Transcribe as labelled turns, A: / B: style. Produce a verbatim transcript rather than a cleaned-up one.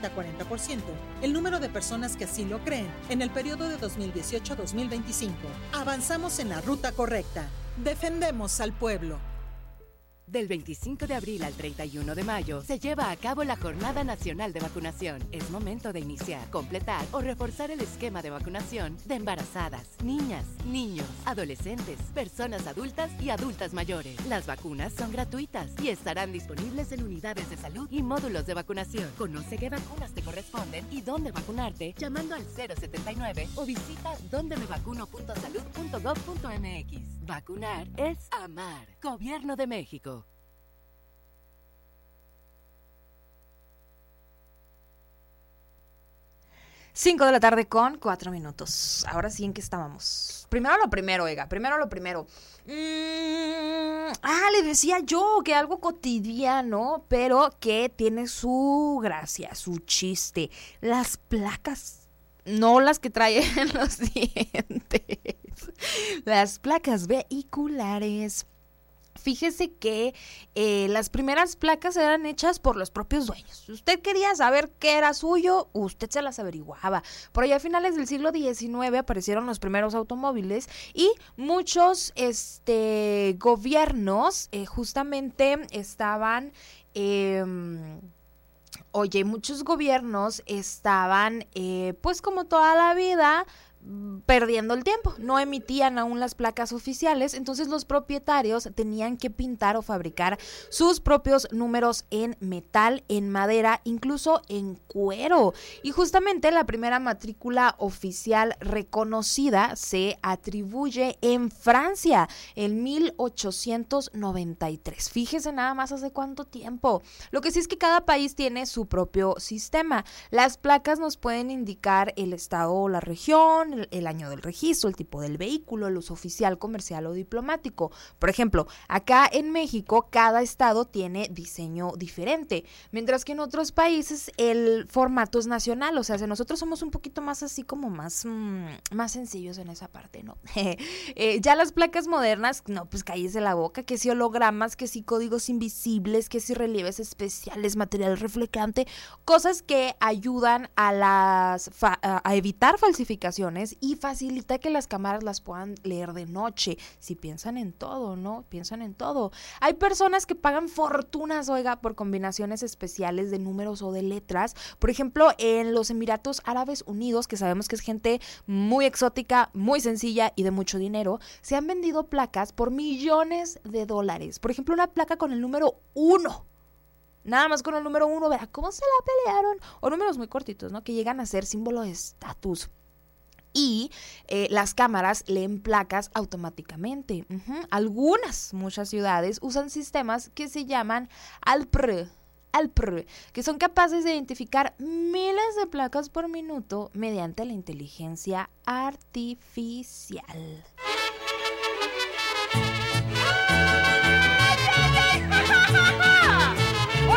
A: treinta a cuarenta por ciento el número de personas que así lo creen en el periodo de dos mil dieciocho a dos mil veinticinco. Avanzamos en la ruta correcta. Defendemos al pueblo.
B: Del veinticinco de abril al treinta y uno de mayo se lleva a cabo la Jornada Nacional de Vacunación. Es momento de iniciar, completar o reforzar el esquema de vacunación de embarazadas, niñas, niños, adolescentes, personas adultas y adultas mayores. Las vacunas son gratuitas y estarán disponibles en unidades de salud y módulos de vacunación. Conoce qué vacunas te corresponden y dónde vacunarte llamando al cero setenta y nueve o visita donde me vacuno punto salud punto gob punto mx. Vacunar es amar. Gobierno de México.
C: Cinco de la tarde con cuatro minutos. Ahora sí, ¿en qué estábamos? Primero lo primero, oiga, primero lo primero. Mm, ah, le decía yo que algo cotidiano, pero que tiene su gracia, su chiste. Las placas, no las que traen los dientes. Las placas vehiculares. Fíjese que eh, las primeras placas eran hechas por los propios dueños. Si usted quería saber qué era suyo, usted se las averiguaba. Por allá a finales del siglo diecinueve aparecieron los primeros automóviles y muchos este, gobiernos eh, justamente estaban... Eh, oye, muchos gobiernos estaban, eh, pues como toda la vida... perdiendo el tiempo, no emitían aún las placas oficiales, entonces los propietarios tenían que pintar o fabricar sus propios números en metal, en madera, incluso en cuero, y justamente la primera matrícula oficial reconocida se atribuye en Francia en mil ochocientos noventa y tres. Fíjese nada más hace cuánto tiempo. Lo que sí es que cada país tiene su propio sistema. Las placas nos pueden indicar el estado o la región, El, el año del registro, el tipo del vehículo, el uso oficial, comercial o diplomático. Por ejemplo, acá en México cada estado tiene diseño diferente, mientras que en otros países el formato es nacional, o sea, si nosotros somos un poquito más así como más, mmm, más sencillos en esa parte, ¿no? eh, ya las placas modernas, no, pues cállese la boca, que si hologramas, que si códigos invisibles, que si relieves especiales, material reflectante, cosas que ayudan a las fa- a evitar falsificaciones y facilita que las cámaras las puedan leer de noche. Si piensan en todo, ¿no? Piensan en todo. Hay personas que pagan fortunas, oiga, por combinaciones especiales de números o de letras. Por ejemplo, en los Emiratos Árabes Unidos, que sabemos que es gente muy exótica, muy sencilla y de mucho dinero, se han vendido placas por millones de dólares. Por ejemplo, una placa con el número uno. Nada más con el número uno, verá cómo se la pelearon. O números muy cortitos, ¿no? Que llegan a ser símbolo de estatus. Y eh, las cámaras leen placas automáticamente. Uh-huh. Algunas, muchas ciudades usan sistemas que se llaman Alpr, Alpr, que son capaces de identificar miles de placas por minuto mediante la inteligencia artificial.